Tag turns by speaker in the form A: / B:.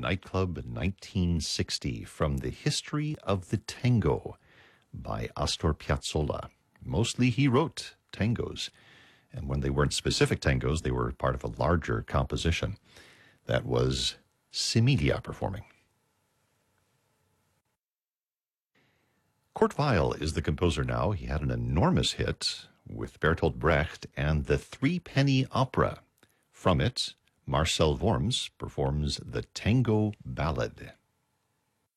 A: Nightclub 1960 from the History of the Tango by Astor Piazzolla. Mostly he wrote tangos, and when they weren't specific tangos, they were part of a larger composition. That was Similia performing. Kurt Weill is the composer now. He had an enormous hit with Bertolt Brecht and the Three-Penny Opera. From it, Marcel Worms performs the Tango Ballad.